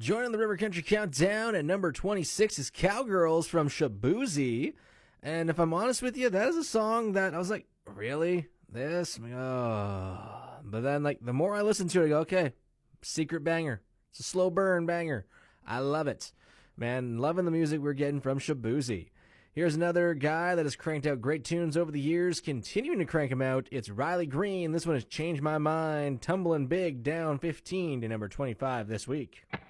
Joining the River Country Countdown at number 26 is Cowgirls from Shaboozey. And if I'm honest with you, that is a song that I was like, really? This? Oh. But then, like, the more I listen to it, I go, okay, secret banger. It's a slow burn banger. I love it. Man, loving the music we're getting from Shaboozey. Here's another guy that has cranked out great tunes over the years, continuing to crank them out. It's Riley Green. This one has changed my mind. Tumbling big, down 15 to number 25 this week.